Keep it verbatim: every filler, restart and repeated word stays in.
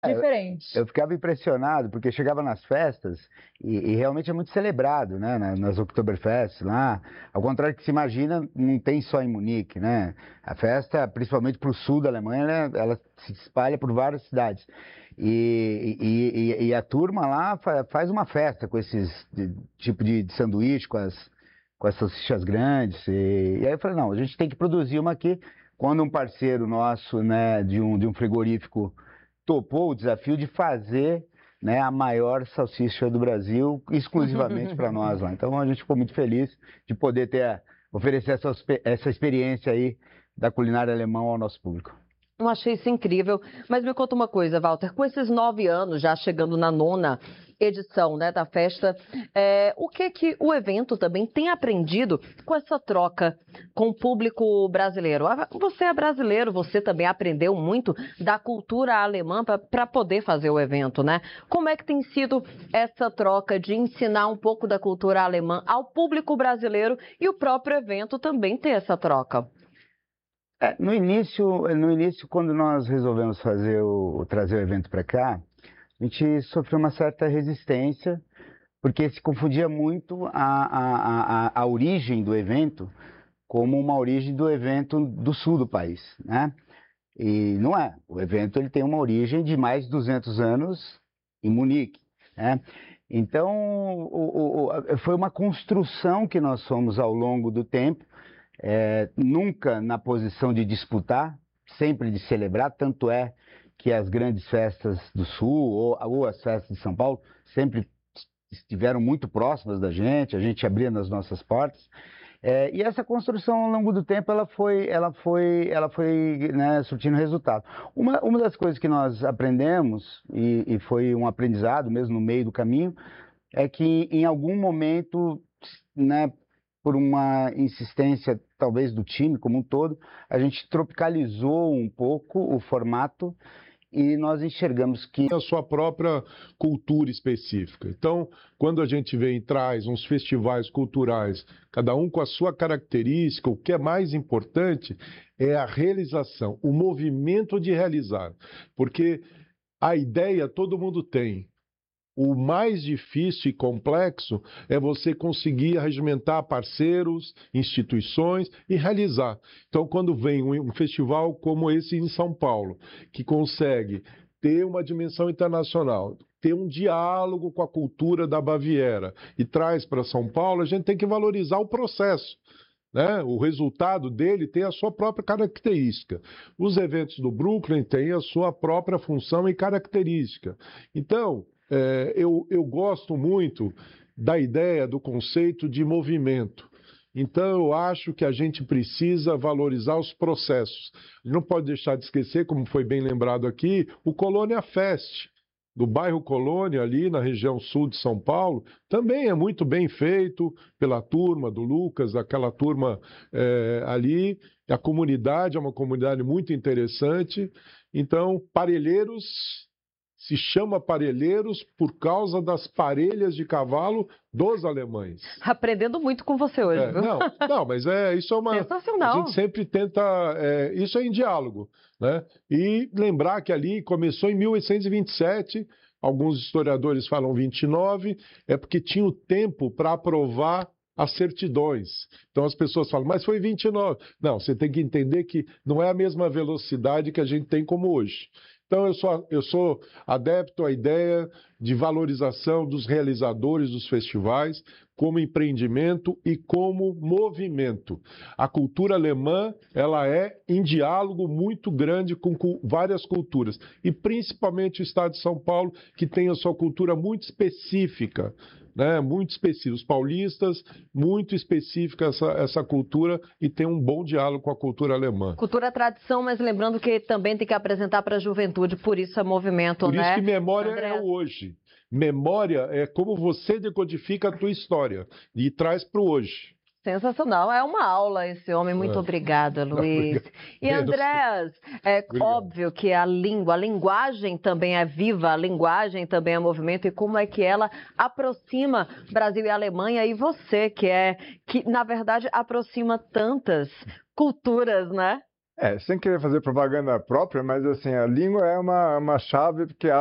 diferente. Eu ficava impressionado, porque chegava nas festas e, e realmente é muito celebrado, né? na- Nas Oktoberfest lá. Ao contrário do que se imagina, não tem só em Munique, né? A festa, principalmente para o sul da Alemanha, ela, ela se espalha por várias cidades. E, e- e- e a turma lá fa- faz uma festa com esses de- tipo de, de sanduíche, com as, com as salsichas grandes. E, e aí eu falei, não, a gente tem que produzir uma aqui. Quando um parceiro nosso, né, de um, de um frigorífico topou o desafio de fazer, né, a maior salsicha do Brasil, exclusivamente para nós lá. Então a gente ficou muito feliz de poder ter, oferecer essa, essa experiência aí da culinária alemã ao nosso público. Eu achei isso incrível. Mas me conta uma coisa, Walter, com esses nove anos, já chegando na nona edição, né, da festa, é, o que que o evento também tem aprendido com essa troca com o público brasileiro? Ah, você é brasileiro, você também aprendeu muito da cultura alemã para poder fazer o evento, né? Como é que tem sido essa troca de ensinar um pouco da cultura alemã ao público brasileiro e o próprio evento também ter essa troca? É, no início, no início, quando nós resolvemos fazer o, trazer o evento para cá, a gente sofreu uma certa resistência, porque se confundia muito a, a, a, a origem do evento como uma origem do evento do sul do país, né? E não é. O evento ele tem uma origem de mais de duzentos anos em Munique, né? Então, o, o, foi uma construção que nós fomos ao longo do tempo, é, nunca na posição de disputar, sempre de celebrar, tanto é que as grandes festas do Sul ou, ou as festas de São Paulo sempre estiveram muito próximas da gente, a gente abria nas nossas portas. É, e essa construção ao longo do tempo ela foi, ela foi, ela foi né, surtindo resultado. Uma, uma das coisas que nós aprendemos, e, e foi um aprendizado mesmo no meio do caminho, é que em algum momento, né, por uma insistência talvez do time como um todo, a gente tropicalizou um pouco o formato e nós enxergamos que a sua própria cultura específica. Então, quando a gente vem e traz uns festivais culturais, cada um com a sua característica, o que é mais importante é a realização, o movimento de realizar. Porque a ideia todo mundo tem. O mais difícil e complexo é você conseguir regimentar parceiros, instituições e realizar. Então, quando vem um festival como esse em São Paulo, que consegue ter uma dimensão internacional, ter um diálogo com a cultura da Baviera e traz para São Paulo, a gente tem que valorizar o processo. Né? O resultado dele tem a sua própria característica. Os eventos do Brooklyn têm a sua própria função e característica. Então, É, eu, eu gosto muito da ideia, do conceito de movimento. Então, eu acho que a gente precisa valorizar os processos. Não pode deixar de esquecer, como foi bem lembrado aqui, o Colônia Fest, do bairro Colônia, ali na região sul de São Paulo, também é muito bem feito pela turma do Lucas, aquela turma é, ali. A comunidade é uma comunidade muito interessante. Então, Parelheiros se chama Parelheiros por causa das parelhas de cavalo dos alemães. Aprendendo muito com você hoje, É, viu? não, não, mas é, isso é uma... Sensacional. A gente sempre tenta... É, isso é em diálogo, né? E lembrar que ali começou em mil oitocentos e vinte e sete, alguns historiadores falam vinte e nove, é porque tinha o tempo para aprovar as certidões. Então as pessoas falam, mas foi vinte e nove. Não, você tem que entender que não é a mesma velocidade que a gente tem como hoje. Então, eu sou, eu sou adepto à ideia de valorização dos realizadores dos festivais como empreendimento e como movimento. A cultura alemã, ela é em diálogo muito grande com, com várias culturas, e principalmente o estado de São Paulo, que tem a sua cultura muito específica, né, muito específica. Os paulistas, muito específica essa, essa cultura, e tem um bom diálogo com a cultura alemã. Cultura é tradição, mas lembrando que também tem que apresentar para a juventude, por isso é movimento, por né? Por isso que memória André? é o hoje. Memória é como você decodifica a tua história e traz para o hoje. Sensacional, é uma aula esse homem, muito é. obrigada, Luiz. E Andrés, é Obrigado. Óbvio que a língua, a linguagem também é viva, a linguagem também é movimento, e como é que ela aproxima Brasil e Alemanha, e você que é, que na verdade aproxima tantas culturas, né? É, sem querer fazer propaganda própria, mas assim, a língua é uma, uma chave porque